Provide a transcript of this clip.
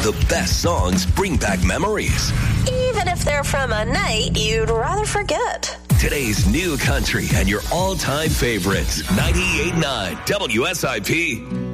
The best songs bring back memories. Even if they're from a night you'd rather forget. Today's new country and your all-time favorites. 98.9 WSIP.